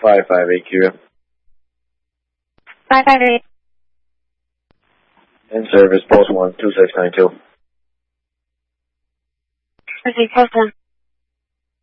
558 Kira. 558. In service, post 1, 2692. Proceed, post 1.